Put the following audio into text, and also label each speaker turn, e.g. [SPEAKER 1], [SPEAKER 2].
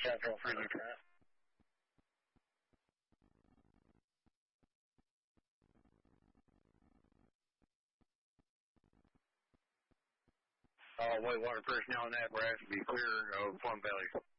[SPEAKER 1] Central for Lieutenant. All whitewater personnel in that brass be clear of Plum Valley.